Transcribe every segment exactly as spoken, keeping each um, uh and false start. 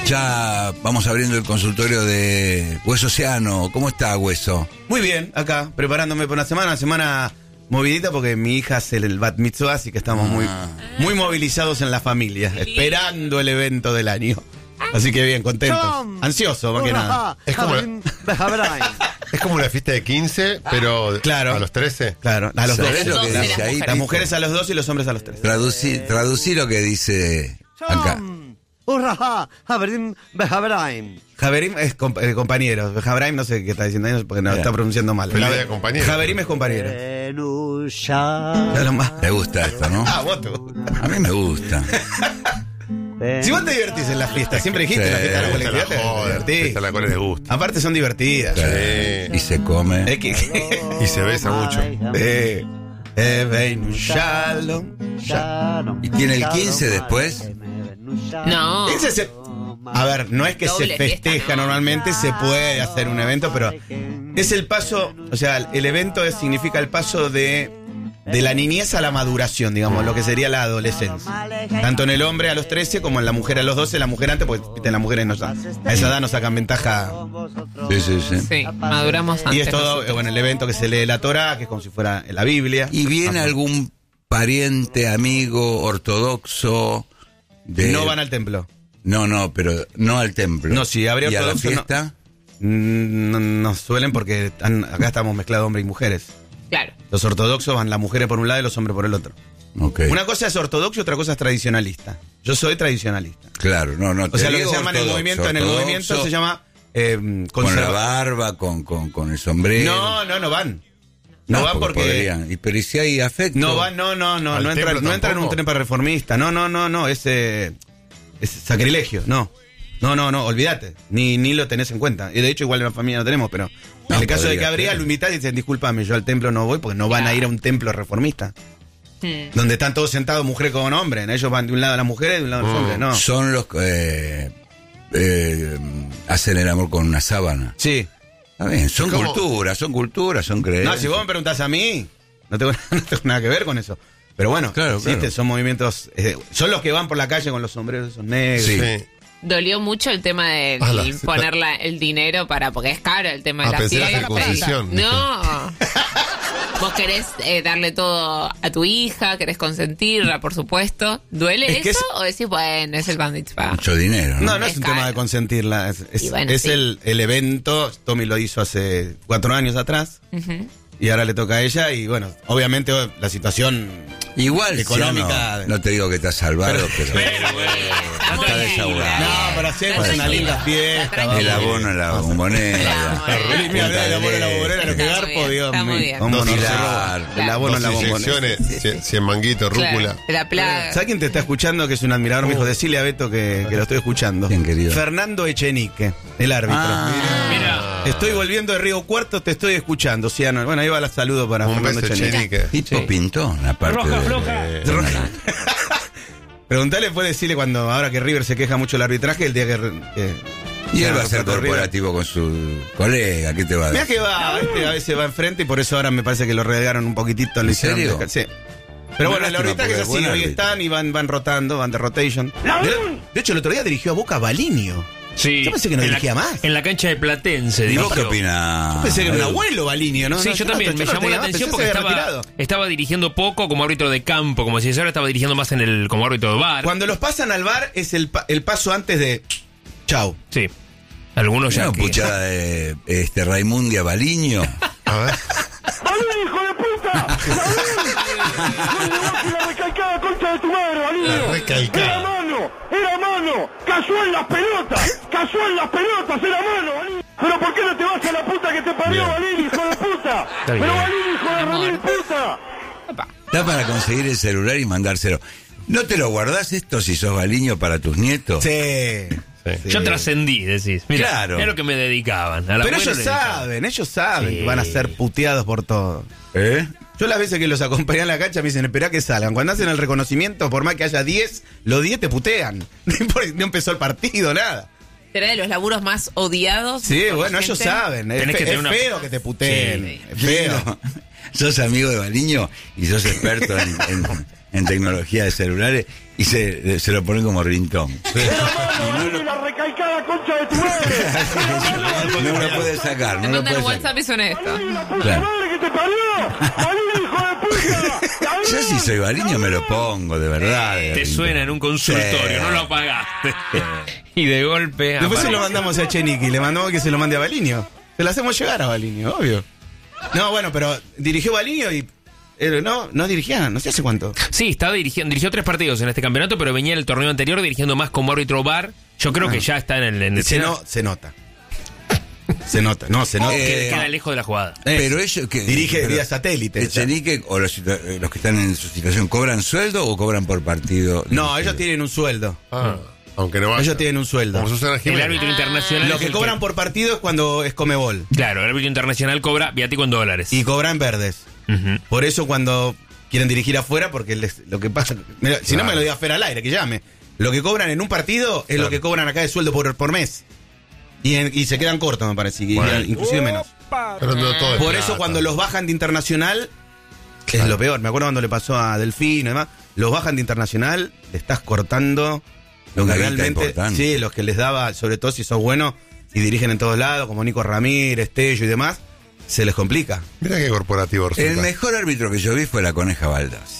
Ya vamos abriendo el consultorio de Hueso Ciano. ¿Cómo está, Hueso? Muy bien, acá, preparándome para una semana, una semana movidita porque mi hija hace el bat mitzvah, así que estamos muy, muy movilizados en la familia, esperando el evento del año. Así que bien, contentos. Ansioso, más que nada. Es como, es como una fiesta de quince, pero claro, a los trece. Claro, a los ¿Sabés doce. lo que dice ahí? Las mujeres a los dos y los hombres a los tres. Traducí, traducí lo que dice acá. Javerim es comp eh, compañero. Javerim no sé qué está diciendo ahí porque no, está pronunciando mal. Feliz día, compañero. Javerim es compañero. Me gusta esto, ¿no? Ah, vos te gusta. A mí me gusta. Si vos te divertís en las fiestas, siempre dijiste Sí, en la fiesta de la Esta colectividad la te joda, divertís. esta la cual les gusta. Aparte son divertidas. Sí. Y se come. Es que... Y se besa mucho. Eh, eh, vein shalom. ¿Y tiene el quince después? No. Ese se- A ver, no es que Doble se fiesta, festeja ¿no? normalmente, se puede hacer un evento, pero es el paso, o sea, el evento es- significa el paso de, de la niñez a la maduración, digamos, lo que sería la adolescencia. Tanto en el hombre a los trece como en la mujer a los doce, la mujer antes, porque viste, las mujeres no, a esa edad no sacan ventaja. Sí, sí, sí. Sí, maduramos antes. Y es todo, nosotros. eh, bueno, el evento que se lee la Torá, que es como si fuera la Biblia. ¿Y viene Ajá. algún pariente, amigo, ortodoxo? De... No van al templo. No, no, pero no al templo. No, si habría ¿Y a la ortodoxo, no. fiesta? Mm, No, no suelen porque han- acá estamos mezclados hombres y mujeres. Claro. Los ortodoxos van las mujeres por un lado y los hombres por el otro. Ok. Una cosa es ortodoxo y otra cosa es tradicionalista. Yo soy tradicionalista. Claro, no, no. O sea, te lo que digo se llama en el ortodoxo, movimiento, en el ortodoxo, movimiento se llama eh, Con la conserva- barba, con, con, con el sombrero. No, no, no van. No, Ah, van porque. podrían. Y, pero ¿y si hay afecto? No van, no, no, no, ¿Al no entra, templo no entra en un tampoco? tren reformista. No, no, no, no, es, eh, es sacrilegio, no. No, no, no, olvídate. Ni, ni lo tenés en cuenta. Y de hecho, igual en la familia no tenemos, pero No, en el caso de podría que habría, ser. lo invitás y dicen, discúlpame, yo al templo no voy porque no van a ir a un templo reformista. Hmm. Donde están todos sentados, mujer con hombre. Ellos van de un lado las mujeres y de un lado los Mm. hombres, no. Son los que eh, eh, hacen el amor con una sábana. Sí. Está bien, son ¿Cómo? culturas, son culturas, son creencias. No, si vos me preguntás a mí, no tengo, no tengo nada que ver con eso. Pero bueno, Claro, existe, claro. son movimientos. eh, son los que van por la calle con los sombreros esos negros. Sí. Sí. Dolió mucho el tema de Ah, la- el poner la- el dinero para, porque es caro el tema de Ah, la pensé la fiesta. circuncisión. No. Vos querés eh, darle todo a tu hija, querés consentirla, por supuesto. ¿Duele Es que eso? es- O decís, bueno, es el Bad Mitzvah? Mucho dinero, ¿no? No, no es, Es un caro. tema de consentirla. Es, es- Y bueno, es sí. el, el evento. Tommy lo hizo hace cuatro años atrás. Ujú. Y ahora le toca a ella. Y bueno, obviamente la situación. Igual, Económica. si no, no te digo que estás salvado, pero, está desahogado. No, pero hacemos Está una linda tranquila, fiesta. está vamos. El abono en la bombonera. Está Mira, mira, el abono en la bombonera, lo que Está muy garpo, bien, Dios está muy mío. bien. Cómo Dos nos hilar, cerró el abono en la Dos bombonera. inyecciones, cien, cien manguitos, rúcula. Claro, la plaga. ¿Sabes quién te está escuchando? Que es un admirador, me dijo, decile a Beto que, que lo estoy escuchando. ¿Quién, querido? Fernando Echenique, el árbitro. Ah, Estoy volviendo de Río Cuarto, te estoy escuchando, Ciano. Bueno, ahí va el saludo para Un Fernando beso, Echenique. Chenique. tipo Sí. pintón, aparte de... de- Preguntale, puede decirle cuando, ahora que River se queja mucho del arbitraje, el día que... que Y él que va a ser River- corporativo con su colega, ¿qué te va a Mirá decir? que va, ¿viste? A veces va enfrente y por eso ahora me parece que lo relegaron un poquitito. le ¿En hicieron serio? desca- Sí. Pero Una bueno, el lástima, arbitraje es porque así, buen hoy árbitro. están y van, van rotando, van de rotation. De, de hecho, el otro día dirigió a Boca Balinio. Sí. Yo pensé que no En la- dirigía más. En la cancha de Platense. ¿Y vos qué dirigió. opinás? Yo pensé que era un abuelo Balinio, ¿no? Sí, No, yo no, también. yo Me no llamó tenía la más, atención pensé que porque se había estaba, retirado. estaba dirigiendo poco como árbitro de campo, como si ahora estaba dirigiendo más en el como árbitro de bar. Cuando los pasan al bar es el, pa- el paso antes de... Chau. Sí. Algunos ya Una que- puchada de este, Raimundia Baliño. A ver. ¡Balín, hijo de puta! ¡Balín! ¡La recalcada concha de tu madre, Balín! La recalcada. ¡Era mano! ¡Era mano! ¡Cayó en las pelotas! ¡Cayó en las pelotas! ¡Era mano, Balín! ¿Pero por qué no te vas a la puta que te parió, Bien. Balín, hijo de puta? Está bien. ¡Pero Balín, hijo de remil puta! Da para conseguir el celular y mandárselo. ¿No te lo guardás esto si sos Baliño para tus nietos? Sí. Sí. Yo trascendí, decís. Mira, Claro. Mira lo que me dedicaban. A la Pero abuela ellos le dedicaban. saben, ellos saben Sí. que van a ser puteados por todo. ¿Eh? Yo las veces que los acompañé a la cancha me dicen, esperá que salgan. Cuando hacen el reconocimiento, por más que haya diez, los diez te putean. No importa, no empezó el partido, nada. Será de los laburos más odiados. Sí, por la bueno, ellos gente. saben. Es, Tenés fe- que tener es una- feo que te puteen. Sí. Es feo. Sos amigo de Baliño y sos experto en, en- en tecnología de celulares y se, se lo ponen como ringtone. Hermano, la recalcada concha de tu madre. No lo puede sacar, Te no lo mandan puede un sacar. WhatsApp y son esto. ¡Ay, la puta Claro. madre que te parió! ¡Valiño, hijo de puta! Yo si soy Baliño me lo pongo, de verdad. de Te ringtone. suena en un consultorio, Sí. no lo apagaste. Y de golpe. Después se aparece. lo mandamos a Chenique, le mandamos que se lo mande a Baliño. Se lo hacemos llegar a Baliño, obvio. No, bueno, pero dirigió Baliño y. eh, no, no dirigía, no sé hace cuánto. Sí, estaba dirigiendo, dirigió tres partidos en este campeonato, pero venía en el torneo anterior dirigiendo más como árbitro V A R. Yo creo que ya está en el. En el Se, no, se nota. Se nota, no, se nota. Eh, queda lejos de la jugada. Eh, Pero ellos que dirige pero vía satélite. o sea. Echenique o los, situa- los que están en su situación cobran sueldo o cobran por partido. No, ellos tienen un sueldo. Ah, aunque no vaya. Ellos tienen un sueldo. Como Susana El Jiménez. árbitro internacional. Lo es que el cobran por partido es cuando es Comebol. Claro, el árbitro internacional cobra viático en dólares. Y cobran verdes. Ujú. Por eso cuando quieren dirigir afuera, porque les- lo que pasa. Mira, si no Claro. me lo diga Fer al aire, que llame. Lo que cobran en un partido es Claro. lo que cobran acá de sueldo por, por mes. Y, en- y se quedan cortos, me parece. y- Bueno. inclusive menos. Pero no todo es Por plata. eso cuando los bajan de internacional, es lo peor. Me acuerdo cuando le pasó a Delfino y demás. Los bajan de internacional, le estás cortando lo Una que guita realmente. importante. Sí, los que les daba, sobre todo si sos bueno y dirigen en todos lados, como Nico Ramírez, Tello y demás, se les complica. Mira qué corporativo resulta. El mejor árbitro que yo vi fue la Coneja Baldassi.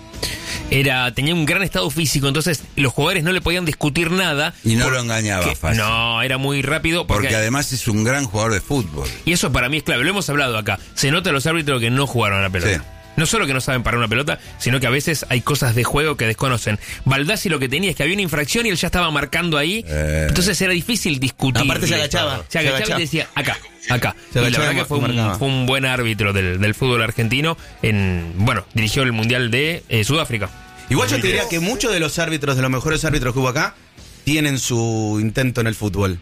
Era, tenía un gran estado físico, entonces los jugadores no le podían discutir nada. Y no por- lo engañaba que- fácil. No, era muy rápido. Porque, Porque además es un gran jugador de fútbol. y eso para mí es clave, lo hemos hablado acá. Se nota a los árbitros que no jugaron a la pelota. Sí. No solo que no saben parar una pelota, sino que a veces hay cosas de juego que desconocen. Baldassi lo que tenía es que había una infracción y él ya estaba marcando ahí. Eh. Entonces era difícil discutir. Aparte se agachaba, Se se agachaba agachaba. y decía, acá, acá. Se y la agachaba verdad y que fue un, marcaba. fue un buen árbitro del, del fútbol argentino. En, bueno, dirigió el Mundial de eh, Sudáfrica. Igual yo te diría que muchos de los árbitros, de los mejores árbitros que hubo acá, tienen su intento en el fútbol.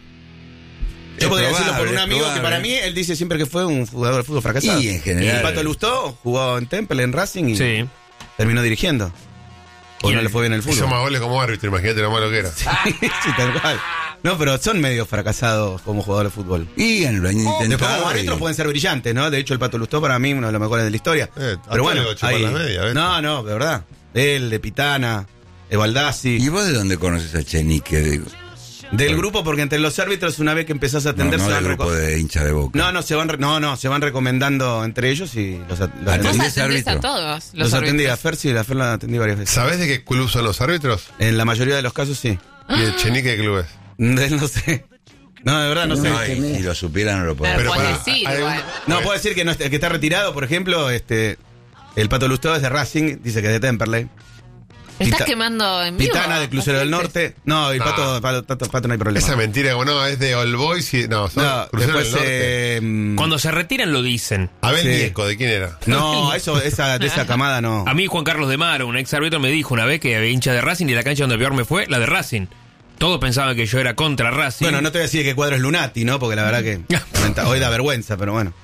Yo Es podría probable, decirlo por un es amigo que probable. para mí, él dice siempre que fue un jugador de fútbol fracasado. Y en general- El Pato Lustó jugó en Temple, en Racing y Sí. terminó dirigiendo. O Y no el- le fue bien el Hizo fútbol. más goles como árbitro, imagínate lo malo que era. Sí, tal cual. No, pero son medio fracasados como jugadores de fútbol. Y en lo han Después intentado. como y- árbitros pueden ser brillantes, ¿no? De hecho, el Pato Lustó para mí uno de los mejores de la historia. Eh, a pero bueno, todos le chupan hay- las medias, ¿ves? no, no, de verdad. Él, de Pitana, de Baldassi. ¿Y vos de dónde conoces a Echenique? Digo? Del grupo, porque entre los árbitros, una vez que empezás a No, atender, no se del van grupo reco- de hincha de Boca. No, no, se van, re- no, no, se van recomendando entre ellos y los, at- los, Ah, Vos ¿Atendés atendí, atendés árbitro? a todos los los atendí a árbitros. Fer, sí, la Fer la atendí varias veces. ¿Sabés de qué club son los árbitros? En la mayoría de los casos, sí. Y el Chenique de clubes. De él no sé. No, de verdad no sé. No, y si lo supieran no lo podrían. Pero Pero podés pará, decir, hay igual. un- No, puedo decir que no, el que está retirado, por ejemplo, este el Pato Lustó es de Racing, dice que es de Temperley. ¿Estás Pita- quemando en vivo? Pitana de Crucero del Norte. No, el No. Pato, Pato, Pato- Pato no hay problema. Esa mentira, como no, es de All Boys y. No, son No, Crucero después del Norte. eh, mm, Cuando se retiran lo dicen. Abel sí. Diezco, ¿de quién era? no, eso, esa, de esa camada no. A mí Juan Carlos de Maro, un ex árbitro, me dijo una vez que había hincha de Racing y la cancha donde peor me fue, la de Racing. Todos pensaban que yo era contra Racing. Bueno, no te voy a decir que cuadro es Lunati, ¿no? Porque la verdad que lamenta- hoy da vergüenza, pero bueno.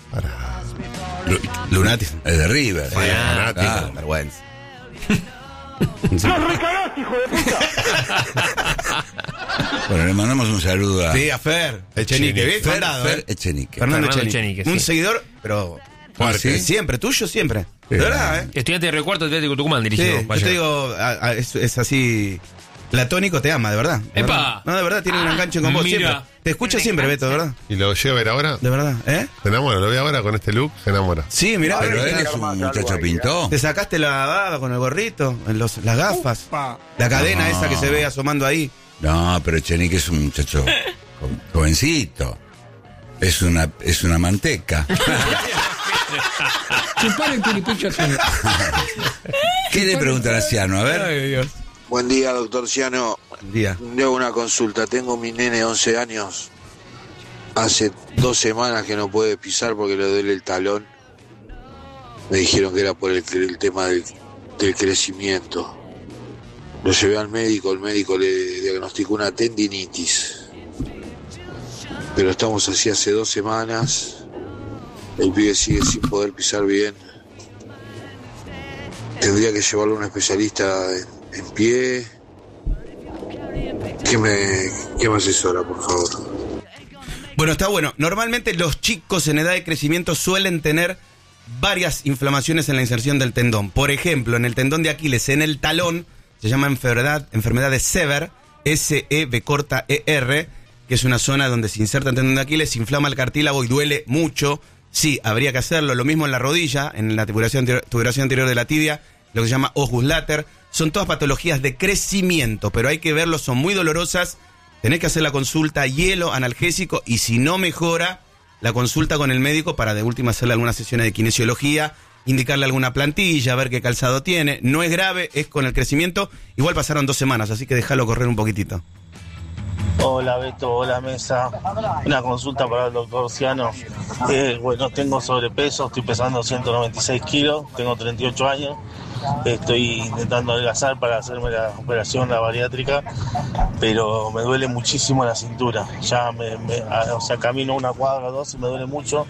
Lunati. Es de River. Sí, fanático. Ah, Vergüenza. ¡Nos recagaste, hijo de puta! Bueno, le mandamos un saludo a Sí, a Fer. Echenique. Echenique, bien Fer, mandado, Fer ¿eh? Echenique. Fernando Fernando Echenique. Echenique, Un sí. seguidor, pero Fuerte. sí, siempre, tuyo siempre. Sí. De verdad, ¿eh? Estudiante de recuarto Atlético Tucumán Sí, dirigió. yo vaya. te digo, a- a- es, es así. Platónico te ama, de verdad. De ¡Epa! verdad. No, de verdad, tiene un Ah, enganche con vos mira. siempre. Te escucha Me siempre, engancha. Beto, de verdad. ¿Y lo llevo a ver ahora? De verdad, ¿eh? Se enamora, lo ve ahora con este look, se enamora. Sí, mirá. Pero mirá. él es un muchacho pintó. Te sacaste la baba con el gorrito, en los, las gafas, la cadena No. esa que se ve asomando ahí. No, pero Echenique es un muchacho jo- jovencito. Es una, es una manteca. Chupar el piripicho así. ¿Qué le preguntan a Ciano? A ver. Ay, Dios. Buen día, doctor Ciano. Buen día. Le hago una consulta. Tengo mi nene de once años. Hace dos semanas que no puede pisar porque le duele el talón. Me dijeron que era por el, el tema del, del crecimiento. Lo llevé al médico. El médico le diagnosticó una tendinitis. Pero estamos así hace dos semanas. El pibe sigue sin poder pisar bien. Tendría que llevarlo a un especialista en, en pie. ¿Qué me, qué me asesora, por favor? Bueno, está bueno. Normalmente los chicos en edad de crecimiento suelen tener varias inflamaciones en la inserción del tendón. Por ejemplo, en el tendón de Aquiles, en el talón, se llama enfermedad, enfermedad de Sever, S E B corta E R, que es una zona donde se inserta el tendón de Aquiles, se inflama el cartílago y duele mucho. Sí, habría que hacerlo. Lo mismo en la rodilla, en la tubulación anterior, tubulación anterior de la tibia, lo que se llama Osgus later. Son todas patologías de crecimiento, pero hay que verlo, son muy dolorosas. Tenés que hacer la consulta, hielo, analgésico, y si no mejora, la consulta con el médico para de última hacerle algunas sesiones de kinesiología, indicarle alguna plantilla, ver qué calzado tiene. No es grave, es con el crecimiento. Igual pasaron dos semanas, así que déjalo correr un poquitito. Hola Beto, hola Mesa. Una consulta para el doctor Ciano. Eh, bueno, tengo sobrepeso, estoy pesando ciento noventa y seis kilos, tengo treinta y ocho años. Estoy intentando adelgazar para hacerme la operación, la bariátrica, pero me duele muchísimo la cintura. Ya me, me o sea, camino una cuadra o dos y me duele mucho.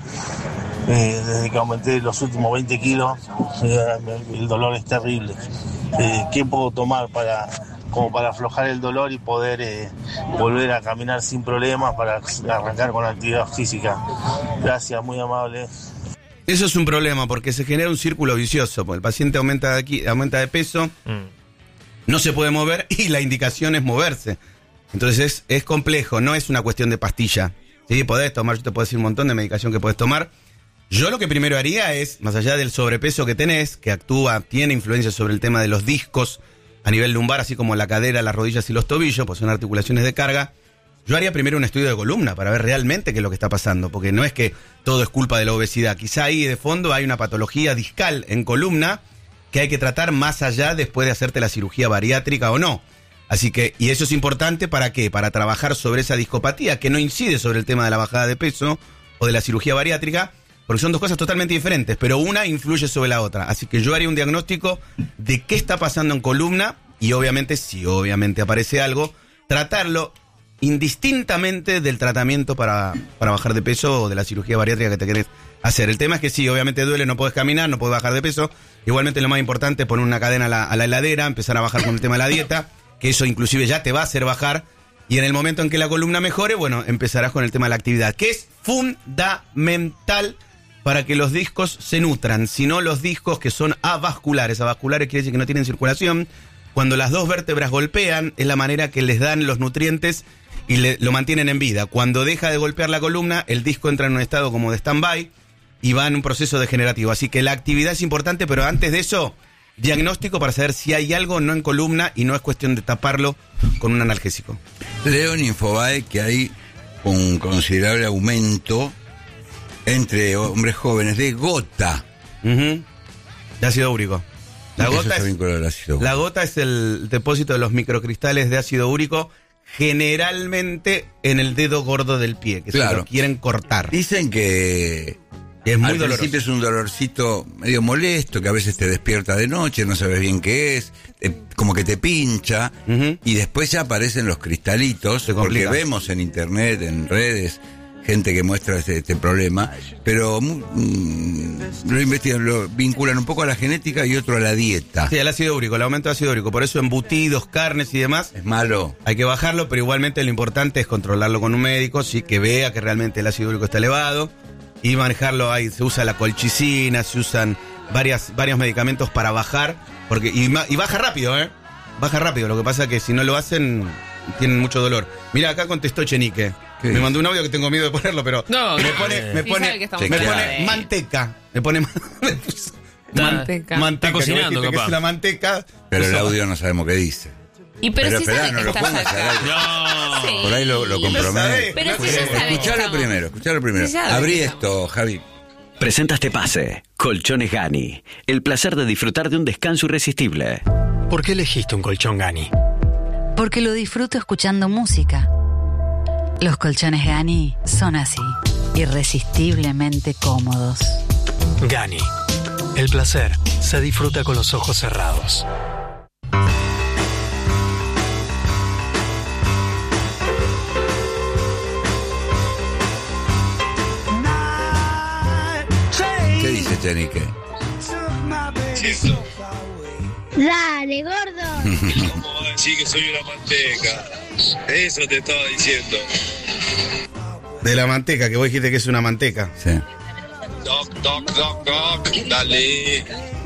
Eh, desde que aumenté los últimos veinte kilos, eh, el dolor es terrible. Eh, ¿Qué puedo tomar para como para aflojar el dolor y poder eh, volver a caminar sin problemas, para arrancar con actividad física? Gracias, muy amable. Eso es un problema porque se genera un círculo vicioso, porque el paciente aumenta de, aquí, aumenta de peso, mm. no se puede mover y la indicación es moverse. Entonces es, es complejo, no es una cuestión de pastilla. Sí, podés tomar, yo te puedo decir un montón de medicación que podés tomar. Yo lo que primero haría es, más allá del sobrepeso que tenés, que actúa, tiene influencia sobre el tema de los discos a nivel lumbar, así como la cadera, las rodillas y los tobillos, pues son articulaciones de carga. Yo haría primero un estudio de columna para ver realmente qué es lo que está pasando, porque no es que todo es culpa de la obesidad. Quizá ahí de fondo hay una patología discal en columna que hay que tratar más allá después de hacerte la cirugía bariátrica o no. Así que, y eso es importante, ¿para qué? Para trabajar sobre esa discopatía que no incide sobre el tema de la bajada de peso o de la cirugía bariátrica, porque son dos cosas totalmente diferentes, pero una influye sobre la otra. Así que yo haría un diagnóstico de qué está pasando en columna y obviamente, si obviamente aparece algo, tratarlo indistintamente del tratamiento para, para bajar de peso o de la cirugía bariátrica que te querés hacer. El tema es que sí, obviamente duele, no podés caminar, no podés bajar de peso. Igualmente lo más importante es poner una cadena a la, a la heladera, empezar a bajar con el tema de la dieta, que eso inclusive ya te va a hacer bajar. Y en el momento en que la columna mejore, bueno, empezarás con el tema de la actividad, que es fundamental para que los discos se nutran. Si no, los discos que son avasculares, avasculares quiere decir que no tienen circulación, cuando las dos vértebras golpean, es la manera que les dan los nutrientes y le, lo mantienen en vida. Cuando deja de golpear la columna, el disco entra en un estado como de stand-by y va en un proceso degenerativo. Así que la actividad es importante, pero antes de eso, diagnóstico para saber si hay algo no en columna y no es cuestión de taparlo con un analgésico. Leo en Infobae que hay un considerable aumento entre hombres jóvenes de gota. Uh-huh. De ácido úrico. La gota, es, ácido la gota es el depósito de los microcristales de ácido úrico, generalmente en el dedo gordo del pie, que claro, se lo quieren cortar. Dicen que es muy al doloroso. principio es un dolorcito medio molesto, que a veces te despierta de noche, no sabes bien qué es, te, como que te pincha, uh-huh. y después ya aparecen los cristalitos, porque vemos en internet, en redes, gente que muestra este, este problema, pero mmm, lo investigan, lo vinculan un poco a la genética y otro a la dieta. Sí, al ácido úrico, el aumento de ácido úrico. Por eso embutidos, carnes y demás. Es malo. Hay que bajarlo, pero igualmente lo importante es controlarlo con un médico, sí, que vea que realmente el ácido úrico está elevado y manejarlo. Ahí se usa la colchicina, se usan varias, varios medicamentos para bajar, porque y, y baja rápido, ¿eh? Baja rápido. Lo que pasa es que si no lo hacen, tienen mucho dolor. Mira, acá contestó Chenique. Me mandó un audio que tengo miedo de ponerlo, pero no, me no, pone, eh. me pone, sí me pone manteca, me pone manteca, manteca, está cocinando, que, capaz. Es la manteca. Pero el audio no sabemos qué dice. Y pero, pero si esperá, sabe no que lo estás pongas acá. No. Sí. Por ahí lo, lo compromete. Pero si ya sabe que Escuchalo estamos. primero, escuchalo primero. Si Abrí que esto, Javi. Presenta este pase. Colchones Gani. El placer de disfrutar de un descanso irresistible. ¿Por qué elegiste un colchón Gani? Porque lo disfruto escuchando música. Los colchones Gani son así, irresistiblemente cómodos. Gani. El placer se disfruta con los ojos cerrados. ¿Qué dice Chenique? Dale, gordo. ¿Cómo va a decir que soy una manteca? Eso te estaba diciendo. De la manteca, que vos dijiste que es una manteca. Sí. Doc, doc, doc, doc, dale.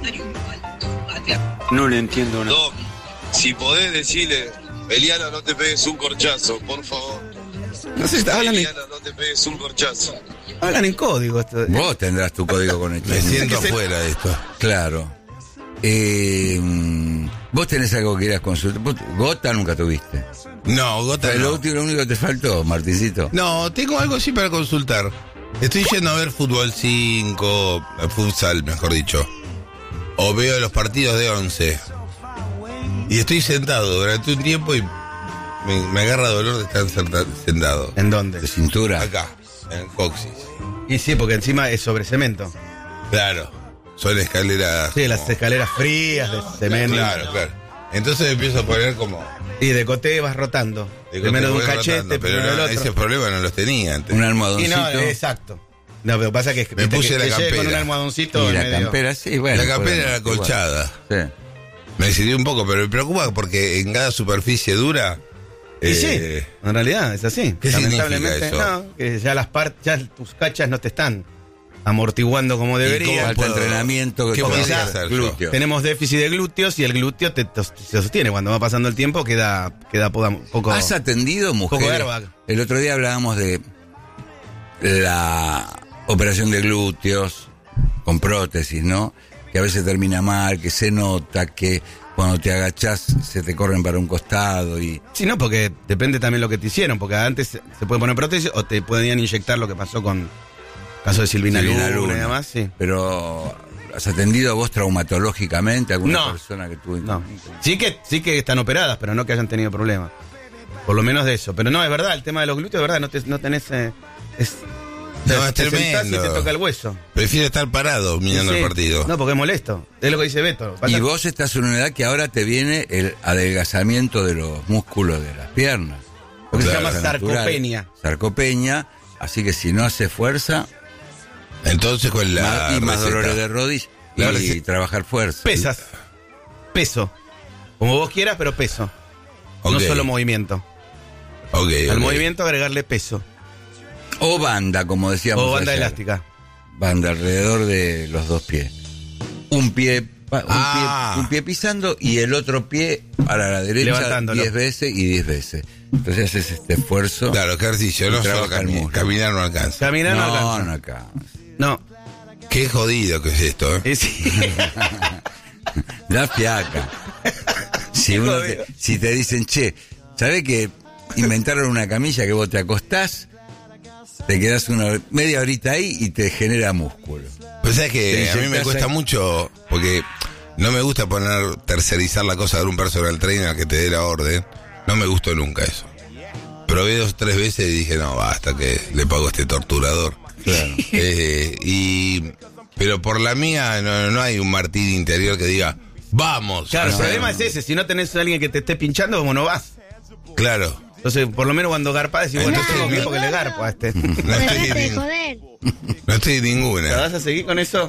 No le entiendo nada. Doc, si podés decirle, Eliana, no te pegues un corchazo, por favor. No sé, hablan en, Eliana, no te pegues un corchazo. hablan en código. Esto. Vos tendrás tu código con el Me chino. siento afuera de esto. Claro. Eh, vos tenés algo que quieras consultar. Vos, Gota nunca tuviste. No, Gota Lo no. último, lo único que te faltó, Martincito. No, tengo algo sí para consultar. Estoy yendo a ver fútbol cinco, futsal, mejor dicho. O veo los partidos de once. Y estoy sentado durante un tiempo y me, me agarra dolor de estar senta- sentado. ¿En dónde? De cintura. Acá, en el coxis. Y sí, porque encima es sobre cemento. Claro, son escaleras. Sí, como- las escaleras frías de cemento. Claro, claro. Entonces empiezo a poner como. Y de coté vas rotando. de Primero de un voy cachete, rotando, pero primero no, del otro. ese problema no los tenía antes. Un Y almohadoncito. no, exacto. No, pero pasa que es que Me viste puse que la te llegue campera. con un almohadoncito Y la en medio. campera, sí, bueno. La campera bueno, era igual. colchada. Sí. Me sirvió un poco, pero me preocupa porque en cada superficie dura. Y eh, sí, en realidad es así. ¿Qué significa Lamentablemente, eso? no, que ya las partes, ya tus cachas no te están amortiguando como debería. Falta entrenamiento. ¿Qué porque podría ya hacer yo? glúteo. Tenemos déficit de glúteos y el glúteo te, te- se sostiene. Cuando va pasando el tiempo queda, queda poco, poco ¿Has atendido mujeres? poco airbag. El otro día hablábamos de la operación de glúteos con prótesis, ¿no? Que a veces termina mal, que se nota, que cuando te agachás se te corren para un costado y... Sí, no, porque depende también lo que te hicieron, porque antes se se puede poner prótesis o te podían inyectar lo que pasó con el caso de Silvina, Silvina Luna, Luna. y demás, sí. Pero, ¿has atendido a vos traumatológicamente a alguna No. persona que tuvo? No. Sí que, sí que están operadas, pero no que hayan tenido problemas. Por lo menos de eso. Pero no, es verdad, el tema de los glúteos, es verdad, no, te, no tenés... eh, es, No, es te sentás tremendo. y te toca el hueso. Prefiero estar parado mirando Sí, el sí. partido. No, porque es molesto. Es lo que dice Beto. Pasa- Y vos estás en una edad que ahora te viene el adelgazamiento de los músculos de las piernas. Porque se Claro, llama Natural. sarcopenia. Sarcopenia, así que si no hace fuerza, Entonces, con la. más, y más receta? dolores de rodilla La y receta. trabajar fuerza. Pesas. Peso. Como vos quieras, pero peso. No Ok. solo movimiento. Ok, Al ok. movimiento agregarle peso. O banda, como decíamos. O banda ayer. elástica. Banda alrededor de los dos pies. Un pie, pa- un, Ah. pie un pie pisando y el otro pie para la derecha Levantándolo. diez veces y diez veces. Entonces haces este esfuerzo. Claro, ejercicio, Y no solo trabaja el cami- músculo. caminar no alcanza. Caminar no, No, alcanza. no acá. No. Qué jodido que es esto, ¿eh? Eh, sí. Da fiaca. Si, uno te, si te dicen, che, ¿sabés que inventaron una camilla que vos te acostás, te quedás una media horita ahí y te genera músculo? Pues sabes Te que a mí me inyectás cuesta ahí. mucho porque no me gusta poner, tercerizar la cosa de un personal trainer que te dé la orden. No me gustó nunca eso. Probé dos o tres veces y dije, no, basta que le pago a este torturador. Claro. Eh, y pero por la mía no, no hay un Martín interior que diga, vamos. Claro, el o sea, problema es ese. Si no tenés a alguien que te esté pinchando, como no vas. Claro. Entonces, por lo menos cuando garpás, decís, bueno, Entonces, tengo que ir no- porque le garpo a este. No estoy, en ningún- no estoy en ¿Te ninguna. vas a seguir con eso?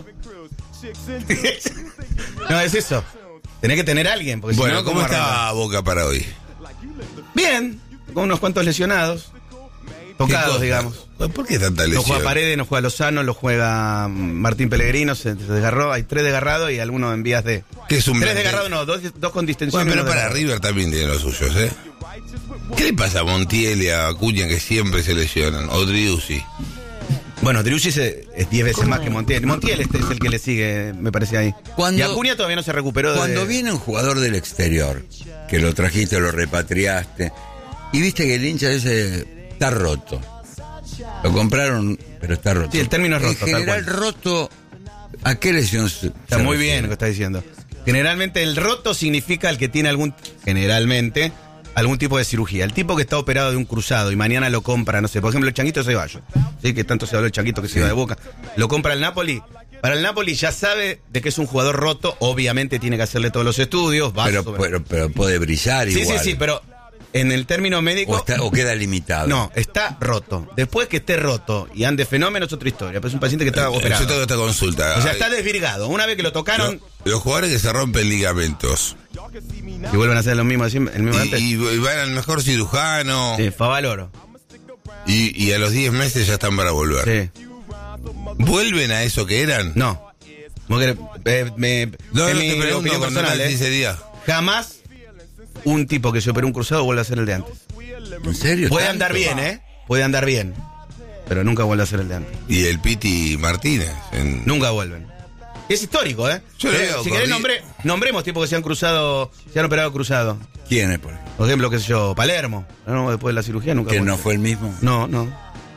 No, es eso. Tenés que tener a alguien. Porque si Bueno, no, ¿cómo arranca? está Boca para hoy? Bien. Con unos cuantos lesionados. ¿Qué Tocados, cosa? digamos. ¿Por qué tanta No lesión? juega Paredes, no juega Lozano, lo juega mm, Martín Pellegrino, se, se desgarró. Hay tres desgarrados y algunos en vías de. ¿Qué es un Tres verde? desgarrados, no, dos, dos con distensión. Bueno, y pero uno para desgarrado. River también tiene los suyos, ¿eh? ¿Qué le pasa a Montiel y a Acuña que siempre se lesionan? O Driussi. Bueno, Driussi es es diez veces más que Montiel. Montiel este es el que le sigue, me parece ahí. Cuando- y Acuña todavía no se recuperó de. Cuando viene un jugador del exterior, que lo trajiste, lo repatriaste, y viste que el hincha dice, está roto. Lo compraron, pero está roto. Sí, el término es roto, En tal general, cual. roto, ¿a qué lesión se Está se muy refiere? bien lo que está diciendo. Generalmente el roto significa el que tiene algún, generalmente, algún tipo de cirugía. El tipo que está operado de un cruzado y mañana lo compra, no sé, por ejemplo, el Changuito Ceballos, ¿sí? Que tanto se habló del Changuito que se iba de Boca. Lo compra el Napoli. Para el Napoli ya sabe de que es un jugador roto, obviamente tiene que hacerle todos los estudios. va Pero, sobre- pero, pero puede brillar sí, igual. sí, sí, pero en el término médico... O, está- o queda limitado. No, está roto. Después que esté roto y ande fenómeno es otra historia, pero es un paciente que está operado. Yo tengo esta consulta. O sea, está desvirgado. Una vez que lo tocaron... Los, los jugadores que se rompen ligamentos, Y vuelven a hacer lo mismo, el mismo y, antes. y, y van al mejor cirujano. Sí, Favaloro. Y, y a los diez meses ya están para volver. Sí. ¿Vuelven a eso que eran? No. Me, me, no, en no mi te pregunto, opinión personal, ¿eh? ¿eh? Jamás un tipo que se operó un cruzado vuelve a hacer el de antes. ¿En serio? Puede ¿Tanto? andar bien, ¿eh? Puede andar bien. Pero nunca vuelve a hacer el de antes. Y el Piti Martínez. En... Nunca vuelven. Es histórico, ¿eh? Yo lo veo, si querés, nombre, nombremos tipos que se han cruzado, se han operado cruzado. ¿Quiénes, por ejemplo? Por ejemplo, qué sé yo, Palermo. No, después de la cirugía nunca ¿Que vuelve. no fue el mismo? No, no.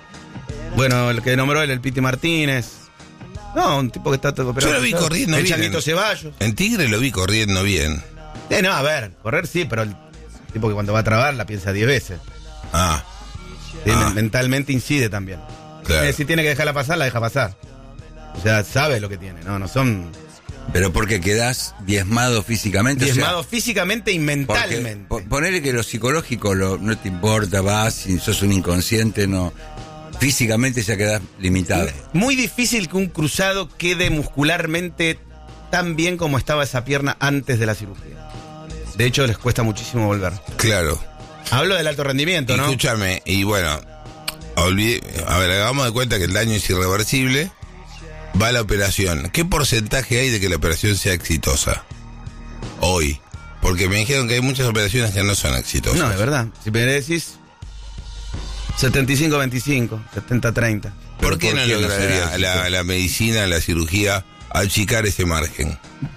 Bueno, el que nombró él, el Piti Martínez. No, un tipo que está todo operado. Yo lo vi corriendo el bien. Changuito En, Ceballos. en Tigre lo vi corriendo bien. Eh, no, a ver, correr sí, pero el tipo que cuando va a trabar la piensa diez veces. Ah. Sí, ah. Mentalmente incide también. Claro. Eh, si tiene que dejarla pasar, la deja pasar. O sea, sabe lo que tiene, no, no son... Pero porque quedás diezmado físicamente. Diezmado o sea, físicamente y mentalmente. Porque, ponele que lo psicológico lo, no te importa, vas, si sos un inconsciente, no. Físicamente ya quedás limitado. Muy difícil que un cruzado quede muscularmente tan bien como estaba esa pierna antes de la cirugía. De hecho, les cuesta muchísimo volver. Claro. Hablo del alto rendimiento, ¿no? Escúchame, y bueno, olvidé, a ver, hagamos de cuenta que el daño es irreversible. Va a la operación. ¿Qué porcentaje hay de que la operación sea exitosa? Hoy. Porque me dijeron que hay muchas operaciones que no son exitosas. No, de verdad. Si me decís setenta y cinco veinticinco, setenta treinta. ¿Por qué ¿por no qué logra no sería la, la, la medicina, la cirugía, achicar ese margen?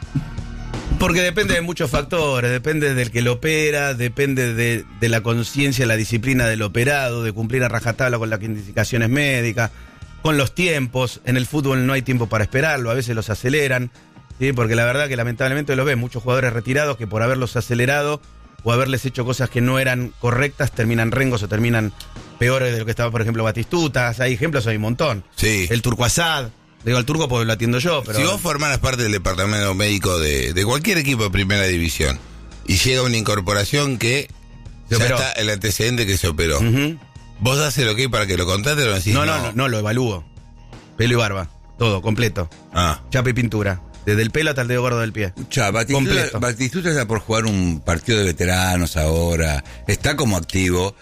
Porque depende de muchos factores, depende del que lo opera, depende de, de la conciencia, la disciplina del operado, de cumplir a rajatabla con las indicaciones médicas, con los tiempos. En el fútbol no hay tiempo para esperarlo, a veces los aceleran, ¿sí? Porque la verdad que lamentablemente lo ven, muchos jugadores retirados que por haberlos acelerado o haberles hecho cosas que no eran correctas terminan rengos o terminan peores de lo que estaba, por ejemplo, Batistuta. Hay ejemplos, hay un montón. Sí. El Turco Asad. Digo al Turco porque lo atiendo yo, pero... Si vos formaras parte del departamento médico de, de cualquier equipo de primera división y llega una incorporación que Se ya operó. está el antecedente que se operó, Uh-huh. ¿vos das el ok para que lo contraten o lo decís No, no? no, no, no, lo evalúo. Pelo y barba, todo, completo. Ah. Chapa y pintura. Desde el pelo hasta el dedo gordo del pie. Ya, Batistuta, Completo. Batistuta está por jugar un partido de veteranos ahora. Está como activo.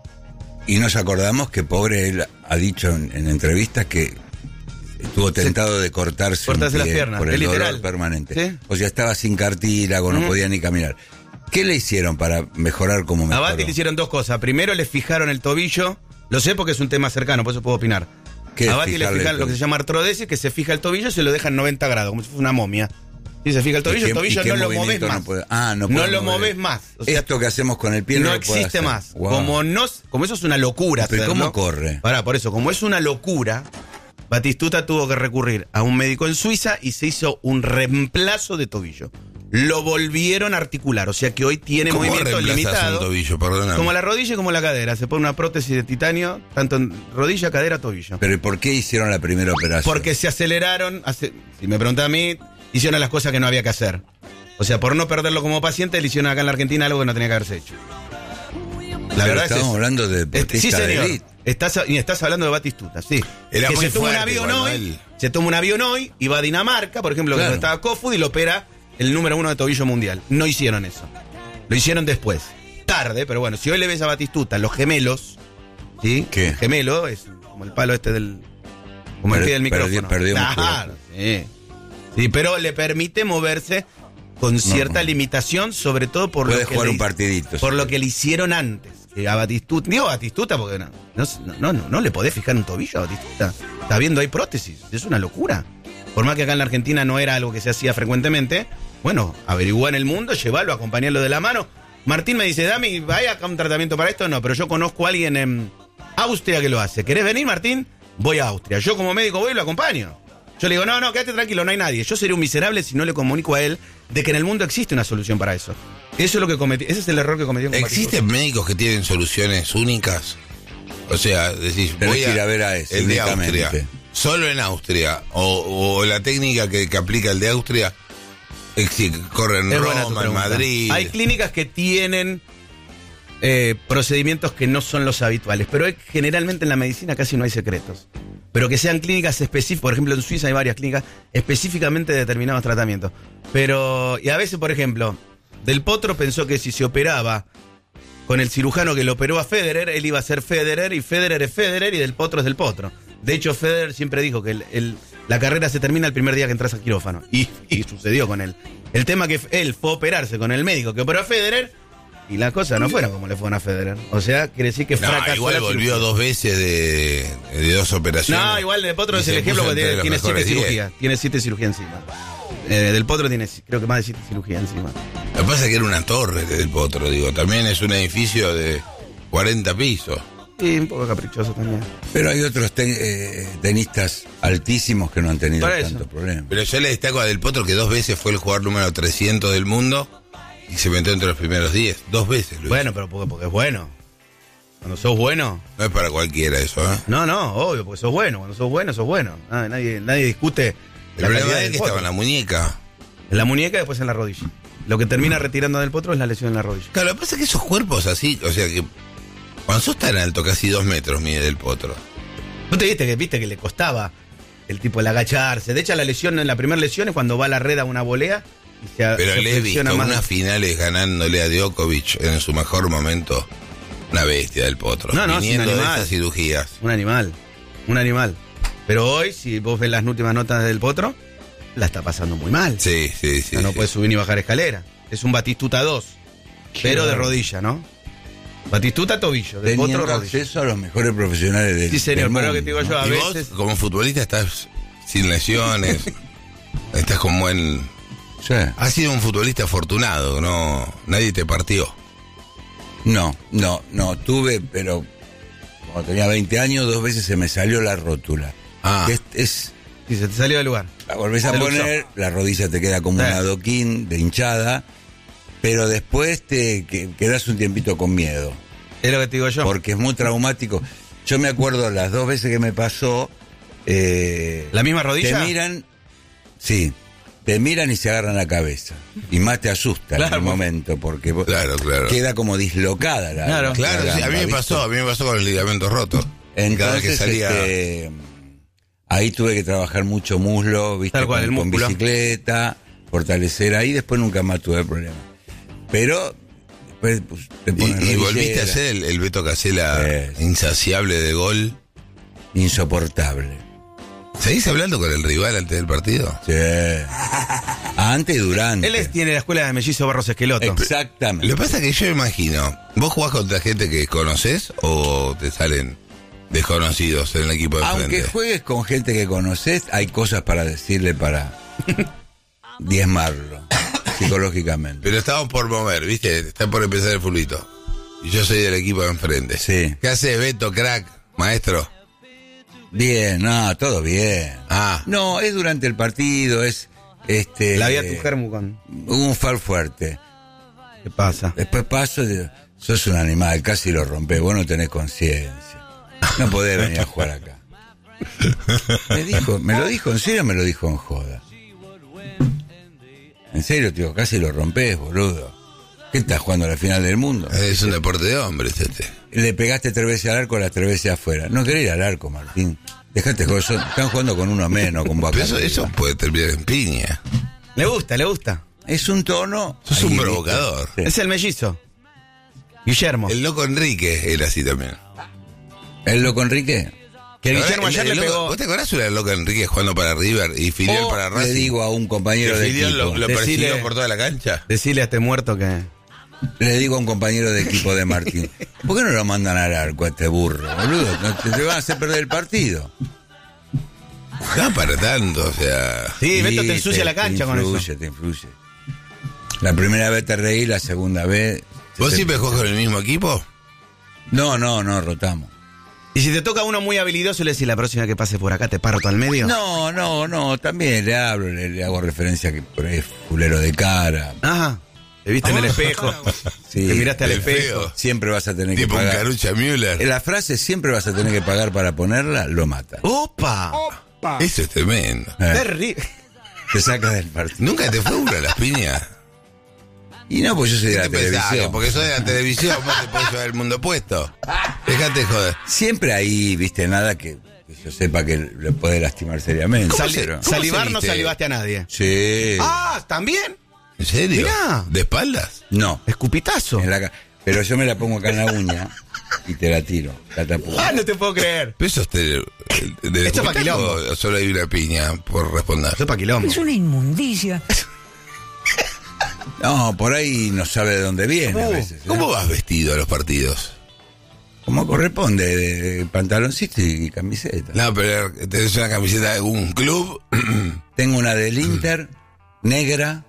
Y nos acordamos que pobre él ha dicho en, en entrevistas que estuvo tentado de cortarse, Cortarse un las pie piernas, por el es dolor literal. permanente. ¿Sí? O sea, estaba sin cartílago, no Ujú. podía ni caminar. ¿Qué le hicieron para mejorar como A mejoró? Bati le hicieron dos cosas. Primero le fijaron el tobillo. Lo sé porque es un tema cercano, por eso puedo opinar. ¿Qué A es Bati le fijarle fijan el lo que se llama artrodesis, que se fija el tobillo y se lo deja en noventa grados, como si fuera una momia. Y se fija el tobillo, ¿Y el qué- tobillo y qué no lo moves movimiento más. no puede- ah, no No puede lo mover. moves más. O sea, Esto que hacemos con el pie no no, lo puede existe hacer. más. Wow. Como no, como eso es una locura. Pero hacerlo. ¿cómo corre? Pará, por eso, como es una locura, Batistuta tuvo que recurrir a un médico en Suiza y se hizo un reemplazo de tobillo. Lo volvieron a articular, o sea que hoy tiene ¿Cómo movimiento reemplazás limitado. un tobillo? Perdóname. Como la rodilla y como la cadera. Se pone una prótesis de titanio, tanto en rodilla, cadera, tobillo. Pero ¿y por qué hicieron la primera operación? Porque se aceleraron, hace- si me preguntan a mí, hicieron las cosas que no había que hacer. O sea, por no perderlo como paciente, le hicieron acá en la Argentina algo que no tenía que haberse hecho. La Pero verdad es estamos eso. hablando de Este, deportista sí, de señor. élite. Estás, y estás hablando de Batistuta, sí. Era que muy se toma un fuerte avión igual, hoy, Mael. se toma un avión hoy y va a Dinamarca, por ejemplo, Claro. que estaba Kofod y lo opera el número uno de tobillo mundial. No hicieron eso. Lo hicieron después. Tarde, pero bueno, si hoy le ves a Batistuta, los gemelos, ¿sí? ¿Qué? El gemelo es como el palo este del... Como el Pero- pie del perdió- micrófono. perdió Claro, sí. Sí, pero le permite moverse con cierta limitación, sobre todo por Puede lo que jugar le, un partidito. por sí. lo que le hicieron antes. Que a Batistuta, digo Batistuta porque no, no, no, no, no le podés fijar un tobillo a Batistuta. Está viendo, hay prótesis, es una locura. Por más que acá en la Argentina no era algo que se hacía frecuentemente, bueno, averiguá en el mundo, llevarlo, acompañarlo de la mano. Martín me dice, Dami, ¿hay acá un tratamiento para esto? No, pero yo conozco a alguien en Austria que lo hace. ¿Querés venir, Martín? Voy a Austria. Yo como médico voy y lo acompaño. Yo le digo, no, no, quédate tranquilo, no hay nadie. Yo sería un miserable si no le comunico a él de que en el mundo existe una solución para eso. Eso es lo que cometí, ese es el error que cometió. con ¿Existen médicos que tienen soluciones únicas? O sea, decís, Tenés voy que ir a ver a ese, el de únicamente. Austria. Solo en Austria. O, o la técnica que, que aplica el de Austria, existe, corre en Es buena tu Roma, en pregunta. Madrid. Hay clínicas que tienen eh, procedimientos que no son los habituales, pero hay- generalmente en la medicina casi no hay secretos. Pero que sean clínicas específicas, por ejemplo en Suiza hay varias clínicas específicamente de determinados tratamientos. Pero, y a veces, por ejemplo, Del Potro pensó que si se operaba con el cirujano que lo operó a Federer, él iba a ser Federer, y Federer es Federer y Del Potro es Del Potro. De hecho, Federer siempre dijo que el, el, la carrera se termina el primer día que entras al quirófano. Y, y sucedió con él. El tema que él fue a operarse con el médico que operó a Federer, y las cosas no fueron como le fueron a Federer. O sea, quiere decir que no, fracasó. Igual volvió cirugía. dos veces de, de dos operaciones. No, igual Del Potro es el ejemplo porque tiene, tiene siete cirugías. Tiene siete cirugías encima. Eh, Del Potro tiene, creo que más de siete cirugías encima. Lo que pasa es que era una torre Del Potro, digo. También es un edificio de cuarenta pisos. Sí, un poco caprichoso también. Pero hay otros ten, eh, tenistas altísimos que no han tenido tanto problema. Pero yo le destaco a Del Potro que dos veces fue el jugador número trescientos del mundo y se metió entre los primeros diez. Dos veces, Luis. Bueno, pero porque, porque es bueno. Cuando sos bueno... No es para cualquiera eso, ¿eh? No, no, obvio, porque sos bueno. Cuando sos bueno, sos bueno. Nadie, nadie, nadie discute la calidad del que estaba en la muñeca. En la muñeca y después en la rodilla. Lo que termina retirando Del Potro es la lesión en la rodilla. Claro, lo que pasa es que esos cuerpos así, o sea que... Cuando sos tan alto, casi dos metros mide Del Potro. ¿Tú te viste que viste que le costaba el tipo el agacharse? De hecho, la lesión, en la primera lesión es cuando va a la red a una volea y se Pero se le he visto más. unas finales ganándole a Djokovic en su mejor momento. Una bestia Del Potro. No, no, viniendo es un de animal. esas cirugías. Un animal, un animal. Pero hoy, si vos ves las últimas notas del Potro, la está pasando muy mal. Sí, sí, sí. No, no sí. puede subir ni bajar escalera. Es un Batistuta dos, pero de rodilla, ¿no? Batistuta tobillo, Del Potro Teniendo rodilla. acceso a los mejores profesionales del Sí, señor, del pero lo que mundo, te digo yo, a Y veces... vos, como futbolista, estás sin lesiones. Estás con buen... Sí. Has sido un futbolista afortunado, ¿no? Nadie te partió. No, no, no, tuve, pero cuando tenía veinte años, dos veces se me salió la rótula. Ah. Que es, es- Sí, se te salió del lugar. la volvés a Se poner, la rodilla te queda como Sí. un adoquín de hinchada, pero después te que- quedás un tiempito con miedo, Es lo que te digo yo. porque es muy traumático. Yo me acuerdo las dos veces que me pasó, eh, ¿La misma rodilla? te miran, sí, te miran y se agarran la cabeza. Y más te asusta Claro, en el porque- momento, porque vos- Claro, claro. queda como dislocada la Claro. la Claro, sí, a gamba, mí me ¿viste? pasó, a mí me pasó con el ligamento roto. Cada vez Entonces, que salía... este, ahí tuve que trabajar mucho muslo, ¿viste? Tal cual, con, el con músculo. bicicleta, fortalecer ahí, después nunca más tuve problema. Pero después pues, te Y, ponen y volviste rodillera. a ser el, el Beto Casella Sí. insaciable de gol. Insoportable. ¿Seguís hablando con el rival antes del partido? Sí. Antes y durante. Él es- tiene la escuela de Mellizo Barros Esqueloto. Exactamente. Lo que pasa es que yo imagino, ¿vos jugás contra gente que conoces o te salen desconocidos en el equipo de Aunque frente? juegues con gente que conoces, hay cosas para decirle para diezmarlo psicológicamente. Pero estamos por mover, ¿viste? Está por empezar el fulbito. Y yo soy del equipo de enfrente. Sí. ¿Qué haces, Beto, crack, maestro? Bien, no, todo bien. Ah, No, es durante el partido, es este La vi a tu germu con... un fal fuerte. ¿Qué pasa? Después paso y digo, sos un animal, casi lo rompés, vos no tenés conciencia. No podés venir a jugar acá. Me dijo, me lo dijo en serio, me lo dijo en joda. En serio, tío, casi lo rompés, boludo. ¿Qué estás jugando a la final del mundo? es un deporte de hombres este. Le pegaste tres veces al arco, las tres veces afuera. No querés ir al arco, Martín. Dejate joder, son- están jugando con uno menos, con Pero vaca. eso, eso puede terminar en piña. Le gusta, le gusta. Es un tono. Sos un ahí, provocador. ¿viste? Es el mellizo. Guillermo. El loco Enrique era así también. ¿El loco Enrique? Que Ahora, Guillermo el- ayer el le loco- pegó... ¿Vos te acordás una loca Enrique jugando para River y Filial O para Racing? le digo a un compañero Que de Filial equipo. lo, lo Decile- persiguió por toda la cancha. Decirle a este muerto que... Le digo a un compañero de equipo de Martín. ¿Por qué no lo mandan al arco a este burro, boludo? No, te, te van a hacer perder el partido. No para tanto, o sea... Sí, Beto te Sí, ensucia la cancha te con eso. influye, te influye. La primera vez te reí, la segunda vez... ¿Vos te- siempre jugás con el mismo equipo? No, no, no, rotamos. Y si te toca uno muy habilidoso, le decís la próxima que pase por acá te parto al medio. No, no, no, también le hablo, le, le hago referencia que por ahí es fulero de cara. Ajá. Te viste en el espejo. Sí, Te miraste al el espejo. feo. Siempre vas a tener Tipo que un pagar. Carucha Müller. La frase siempre vas a tener que pagar para ponerla, lo mata. ¡Opa! Eso es tremendo. Eh, Terri- te sacas del partido. ¿Nunca te fue una las piñas? Y no, pues yo soy de la ¿Qué pensás? Que televisión. porque sos de la televisión, vos te podés llevar el mundo puesto. Dejate joder. Siempre ahí, viste, nada que, que yo sepa que le puede lastimar seriamente. Sali- Pero- ¿Cómo Salivar no saliste? salivaste a nadie. Sí. Ah, ¿también? ¿En serio? Mirá. ¿De espaldas? No. Escupitazo. En la ca- pero yo me la pongo acá en la uña y te la tiro. La tapo. Ah, no te puedo creer. ¿Pero eso es de, de Esto es pa' quilombo. Solo hay una piña por responder. Esto es pa' quilombo. Es una inmundicia. No, por ahí no sabe de dónde viene ¿Cómo, a veces. ¿eh? ¿Cómo vas vestido a los partidos? Como corresponde, de pantaloncito y camiseta. No, pero tenés una camiseta de algún club. Tengo una del Inter, negra.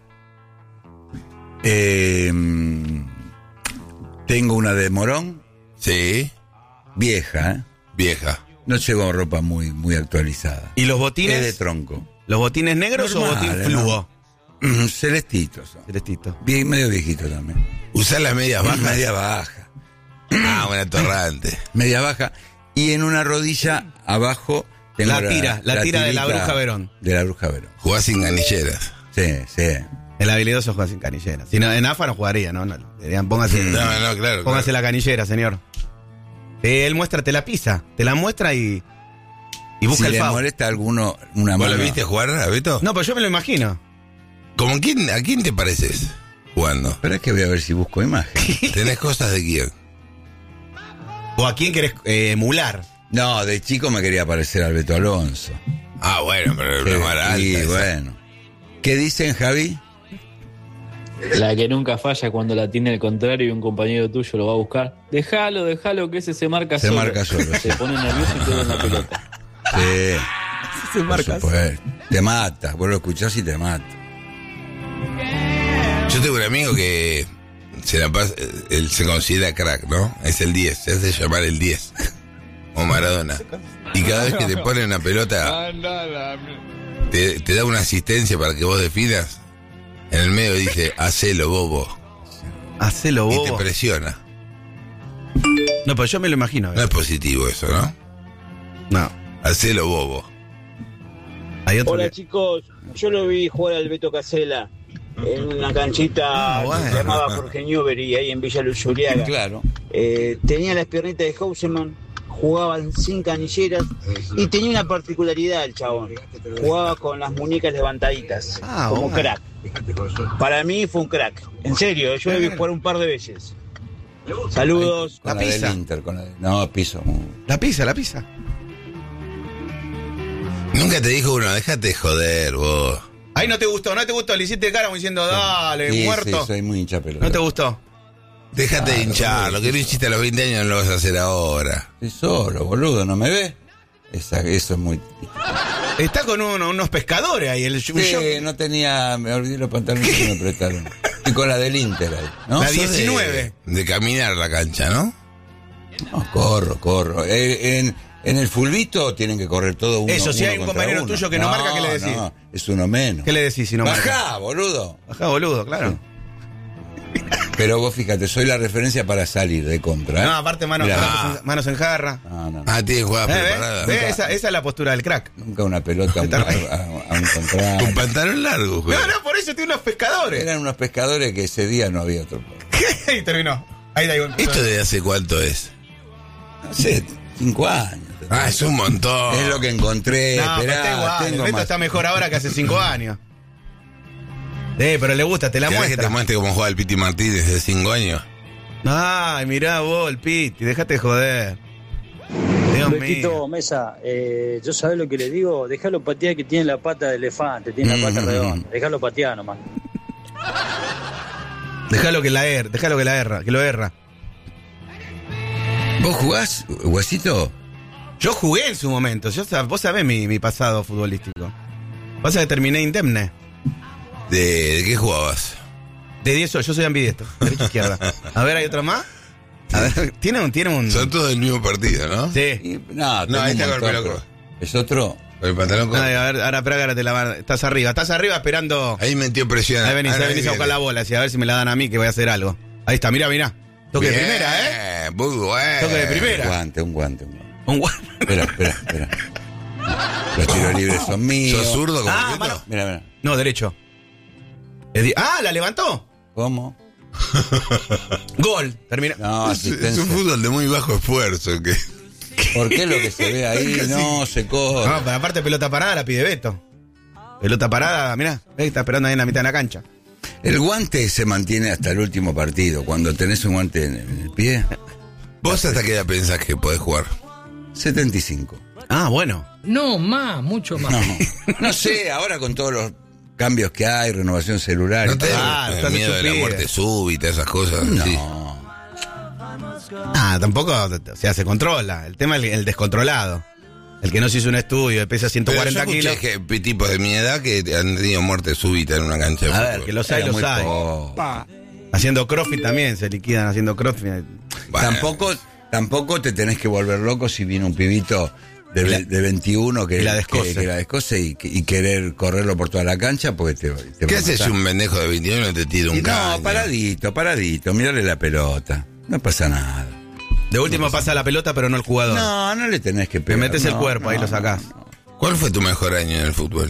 Eh, tengo una de Morón. Sí. Vieja, ¿eh? Vieja. No llevo ropa muy, muy actualizada. ¿Y los botines? Es de tronco. ¿Los botines negros Normal, o botín ¿no? fluo? Mm, Celestitos. son. Celestito. Bien, medio viejito también. ¿Usás las medias bajas? Media baja. Ah, una torrante. Media baja. Y en una rodilla abajo tengo La tira, la tira de la tirita Bruja Verón. De la Bruja Verón. Jugás sin canilleras. Sí, sí. El habilidoso juega sin canillera. Si no, en AFA no jugaría, ¿no? no dirían, póngase, No, no, claro. póngase claro. la canillera, señor. Eh, él muestra, te la pisa. Te la muestra y. Y busca si el le foul. molesta a alguno una ¿Vos mano. lo viste jugar, a Beto? No, pero yo me lo imagino. ¿Cómo quién, ¿A quién te pareces jugando? Espera que voy a ver si busco imagen. ¿Tenés cosas de quién? ¿O a quién querés eh, emular? No, de chico me quería parecer al Beto Alonso. Ah, bueno, pero el Sí, más alta. y esa. bueno. ¿Qué dicen, Javi? La que nunca falla cuando la tiene el contrario y un compañero tuyo lo va a buscar. Déjalo, déjalo que ese se marca Se solo. marca solo, Se sí. pone nervioso y queda en la pelota. Sí. Se Por supuesto. Te mata. Vos lo escuchás y te mata. Yo tengo un amigo que se la pasa, él se considera crack, ¿no? Es el diez, se hace llamar el diez. O Maradona. Y cada vez que te pone una pelota, te, te da una asistencia para que vos definas. En el medio dice, hacelo, bobo. Hacelo Y bobo. te presiona. No, pero yo me lo imagino. No es positivo eso, ¿no? No. Hacelo, bobo. Hay otro Hola que- chicos, yo lo vi jugar al Beto Casella en una canchita Ah, bueno. que se llamaba Jorge Newbery ahí en Villa Luzuriaga. Claro. Eh, tenía las piernitas de Houseman, jugaban sin canilleras y tenía una particularidad el chabón. Jugaba con las muñecas levantaditas, Ah, como bueno. crack. Para mí fue un crack. En serio, yo lo vi jugar un par de veces. Saludos. Con La la, pizza. del Inter. Con la de- no, piso. La pizza, la pizza. Nunca te dijo uno, déjate de joder, vos. Ahí no te gustó, no te gustó, le hiciste cara como diciendo, dale, Sí, muerto. sí, soy muy hincha pelota. No te gustó. Déjate de hinchar, lo que no hiciste a los veinte años no lo vas a hacer ahora. Estoy solo, boludo, ¿no me ves? Esa, eso es muy... Está con uno- unos pescadores ahí. El, Sí, yo- no tenía... Me olvidé los pantalones que me prestaron. Estoy con la del Inter ahí, ¿no? La Sos de- diecinueve. De, caminar la cancha, ¿no? No, corro, corro. Eh, en, en el fulbito tienen que correr todo uno. Eso, si uno hay un contra compañero uno. tuyo que no marca, ¿qué le decís? No, es uno menos. ¿Qué le decís si no marca? Bajá, boludo. Bajá, boludo, claro. Pero vos fíjate, soy la referencia para salir de contra. ¿eh? No, aparte manos, Mirá. manos, en, manos en jarra. No, no, no. Ah, tiene jugadas Eh, ¿ves? preparadas. ¿Ves? Esa, esa es la postura del crack. Nunca una pelota a, un- a, a un Con contrario. pantalón largo, güey. No, no, por eso tiene unos pescadores. Eran unos pescadores que ese día no había otro. Y terminó. Ahí da igual. ¿Esto de hace cuánto es? Hace cinco años. Ah, es un montón. Es lo que encontré. No, pero Esperá, está igual. El tengo Beto más. está mejor ahora que hace cinco años. Eh, pero le gusta, te la ¿Querés que muestra. te muestre cómo juega el Piti Martínez desde cinco años? Ay, mirá vos, el Piti, déjate de joder. Dios mío. Betito, Mesa, eh, yo sabés lo que le digo, déjalo patear que tiene la pata de elefante, tiene la pata Mm. redonda, déjalo patear nomás. Déjalo que la erra, déjalo que la erra, que lo erra. ¿Vos jugás, Huesito? Yo jugué en su momento, yo, sab- vos sabés mi, mi pasado futbolístico. Pasa que terminé indemne. ¿De, de qué jugabas? De diez, yo soy ambidiestro, derecha izquierda. A ver, ¿hay otro más? A ver, tiene un, tiene un. Son todos del mismo partido, ¿no? Sí. Y- no, No, ahí tengo está un con el montón, pelo pero- ¿Es otro? Con el pantalón corto. Ay, a ver, ahora Praga ahora te la van- estás arriba, estás arriba esperando. Ahí metió presión. Ahí venís, Ahora ahí venís a buscar la bola, así, a ver si me la dan a mí que voy a hacer algo. Ahí está, mirá, mirá. Toque de Bien, primera, ¿eh? Muy bueno. Toque de Un primera. guante, un guante, un guante. Un guante. Espera, espera, espera. Los tiros libres son míos. ¿Sos zurdo como Ah, Beto? mano. Mira, mira. No, derecho. Es di- Ah, la levantó. ¿Cómo? Gol. Termina. No, Es, es asistencia. un fútbol de muy bajo esfuerzo. Que... ¿Por qué lo que se ve ahí no se corre? No, pero aparte pelota parada la pide Beto. Pelota parada, mirá. Ahí está esperando ahí en la mitad de la cancha. El guante se mantiene hasta el último partido. Cuando tenés un guante en el pie. ¿Vos hasta qué edad pensás que podés jugar? setenta y cinco. Ah, bueno. No, más, mucho más. No, no sé, ahora con todos los cambios que hay, renovación celular. ¿No te Ah, da estás miedo de la estúpida. muerte súbita, esas cosas? No. Sí. Ah, tampoco, o sea, se controla. El tema es el, el descontrolado. El que no se hizo un estudio, que pesa ciento cuarenta Pero yo kilos. escuché que tipos de mi edad que han tenido muerte súbita en una cancha de A fútbol. ver, que los hay, Era los muy hay. poco. Haciendo crossfit también, se liquidan haciendo crossfit. Bueno. Tampoco, tampoco te tenés que volver loco si viene un pibito de, Y la- de veintiuno que y la que- descoce. que la descoce y, y querer correrlo por toda la cancha porque te, te ¿Qué va a haces si matar. un pendejo de veintiuno te tira un Y caño? No, paradito, paradito, mirarle la pelota. No pasa nada. De último pasa la pelota, pero no el jugador. No, no le tenés que Le pegar. metes el no, cuerpo, ahí no, lo sacás. ¿Cuál fue tu mejor año en el fútbol?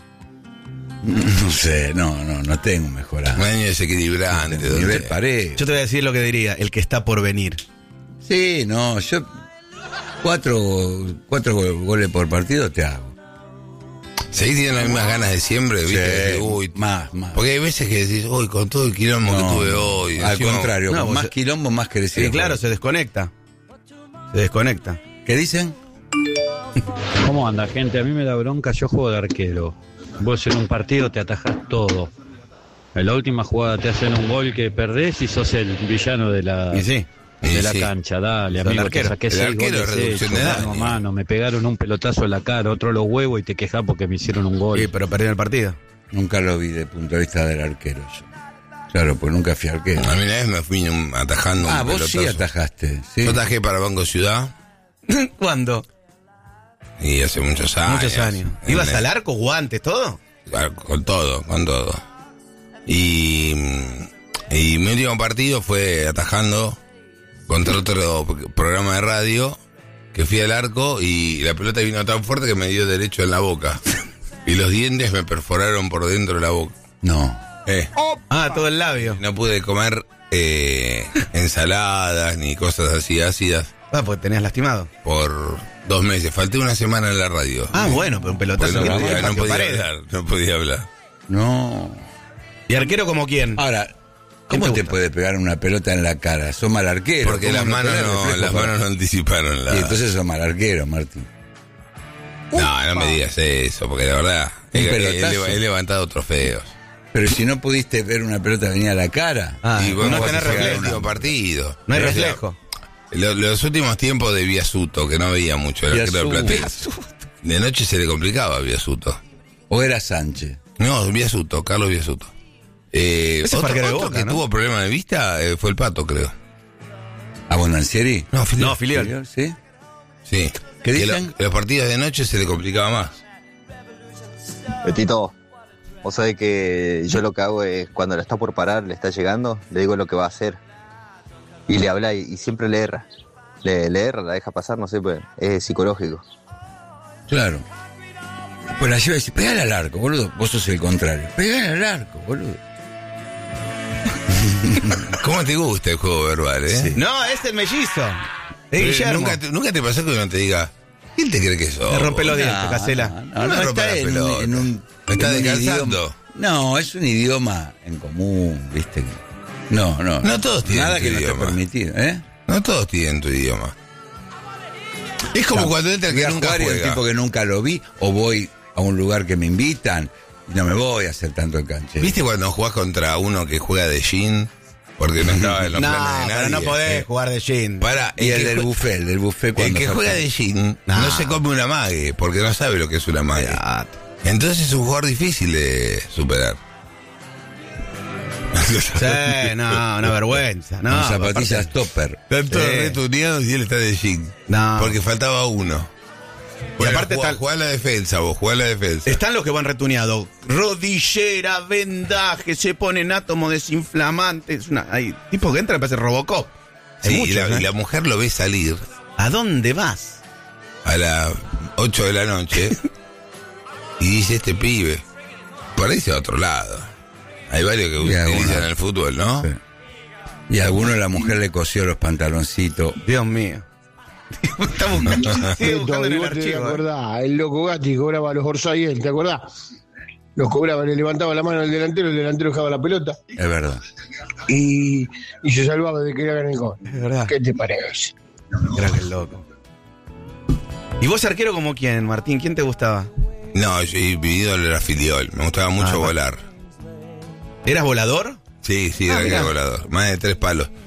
No sé, no, no, no tengo mejor Un año. año desequilibrante. donde- Nivel parejo. Yo te voy a decir lo que diría, el que está por venir. Sí, no, yo cuatro, cuatro go- goles por partido te hago. ¿Seguís teniendo las mismas ganas de siempre? ¿Viste? Sí, Decís, uy, más, más. porque hay veces que decís, uy, con todo el quilombo No, que tuve hoy. al encima- contrario, No, con vos más se- quilombo, más crecido. Sí, claro, se desconecta. Se desconecta. ¿Qué dicen? ¿Cómo anda, gente? A mí me da bronca, yo juego de arquero. Vos en un partido te atajás todo. En la última jugada te hacen un gol que perdés y sos el villano de la, Y sí. de Y la sí. cancha. Dale, Sos el amigo, te arquero. saqué El seis arquero es goles reducción hechos, de mano a daño. mano. Me pegaron un pelotazo en la cara, otro los huevos y te quejás porque me hicieron un gol. Sí, pero perdieron el partido. Nunca lo vi de punto de vista del arquero yo. Claro, pues nunca fui arquero. A mí una vez me fui un- atajando Ah, un vos sí pelotazo. atajaste. Sí. Yo atajé para Banco Ciudad ¿Cuándo? y hace muchos años. Muchos años. En ¿Ibas el- al arco, guantes, todo? Con todo, con todo. Y, y mi último partido fue atajando contra otro programa de radio que fui al arco y la pelota vino tan fuerte que me dio derecho en la boca. Y los dientes me perforaron por dentro de la boca. No. Eh, Ah, todo el labio. no pude comer eh, ensaladas ni cosas así ácidas Ah, porque tenías lastimado. por dos meses. Falté una semana en la radio. Ah, bueno, pero un Porque pelotazo. no, que te podía, no partió podía paredes. hablar, no podía hablar. No. ¿Y arquero como quién? Ahora, ¿cómo te te, gusta? puede pegar una pelota en la cara? Sos mal arquero. Porque ¿Cómo las no manos tenés no, reflejo las para- manos no anticiparon la... Y entonces sos mal arquero, Martín. No, no me digas eso, porque la verdad, Un he, he- pelotazo. he levantado trofeos. Pero si no pudiste ver una pelota venir a la cara. Ah, y vos no vas a tenés jugar el reflejo. último partido. No hay O sea, reflejo. lo- los últimos tiempos de Viasuto, que no veía mucho el arquero de Viasuto. Platense. De noche se le complicaba a Viasuto. ¿O era Sánchez? No, Viasuto, Carlos Viasuto. Eh, Ese fue otro arquero de otro Boca, que ¿no? tuvo problema de vista eh, fue el Pato, creo. ¿Abondancieri? No, Filiol. No, Filiol. ¿Filiol? ¿Sí? Sí. ¿Qué Que dicen? lo- los partidos de noche se le complicaba más. Betito, vos sabés que yo lo que hago es cuando la está por parar, le está llegando, le digo lo que va a hacer. Y le habla y, y siempre le erra. Le, le erra, la deja pasar, no sé, pues es psicológico. Claro. Pues la lleva y dice, pegale al arco, boludo. Vos sos el contrario. Pegale al arco, boludo. ¿Cómo te gusta el juego verbal, eh? No, es el mellizo. Es Pero Guillermo. ¿Nunca te, nunca te pasó que uno te diga, ¿quién te cree que sos? Le rompe los vos? dientes, Casela. No, No no, me rompa está la en, pelota. en un... ¿Me estás en un descansando? idioma- No, es un idioma en común, ¿viste? No, no. No todos tienen Nada tu que no idioma. esté permitido, ¿eh? No todos tienen tu idioma. Es como No, cuando entra el voy que a nunca jugar y el juega. tipo que nunca lo vi, o voy a un lugar que me invitan, y no me voy a hacer tanto el canche. ¿Viste cuando jugás contra uno que juega de jean? Porque no estaba en los No, planes de nadie. pero no podés Eh, jugar de jean. Para, Y el que del jue- buffet, el del buffet El cuando que zarpa. juega de jean no. No. se come una mague, porque no sabe lo que es una mague. Entonces es un jugador difícil de superar. Sí, no, una vergüenza. No, Con zapatillas aparte- topper. Están todos Sí. retuneados y él está de jean. No. Porque faltaba uno. Y aparte jugá, está- jugá la defensa, vos, jugá la defensa. Están los que van retuneados. Rodillera, vendaje, se ponen átomos desinflamantes. Una, hay tipos que entran y parecen Robocop. Hay Sí, muchos, y, la, ¿eh? y la mujer lo ve salir ¿A dónde vas? a las ocho de la noche y dice, este pibe, por ahí se va a otro lado. Hay varios que Y utilizan algunos. el fútbol, ¿no? Sí. Y a alguno la mujer le cosió los pantaloncitos. Dios mío. Está buscando, sigue buscando en el vos te archivo. ¿eh? acordás, el loco Gatti cobraba los Orsay, ¿te acordás? los cobraba, le levantaba la mano al delantero, el delantero dejaba la pelota. Es verdad. Y, y se salvaba de que le hagan el gol. Es verdad. ¿Qué te parece? Era que loco. ¿Y vos arquero como quién, Martín? ¿Quién te gustaba? No, yo, mi ídolo era Filiol. Me gustaba mucho Ah, volar. ¿Eras volador? Sí, sí, Ah, era que mirá. era volador. Más de tres palos.